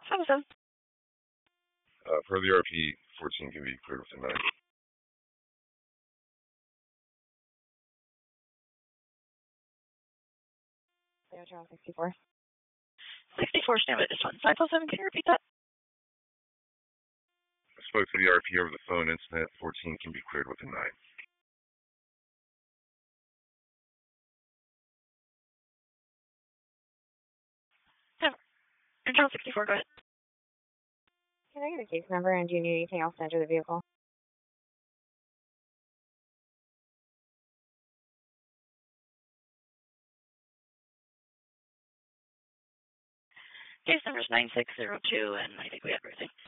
707. For the RP, 14 can be cleared within 9. Channel 64. 64, stand by this one. 507, can you repeat that? I spoke to the RP over the phone. Incident 14 can be cleared within 9. Channel 64, go ahead. Can I get a case number, and do you need anything else to enter the vehicle? Case number is 9602, and I think we have everything.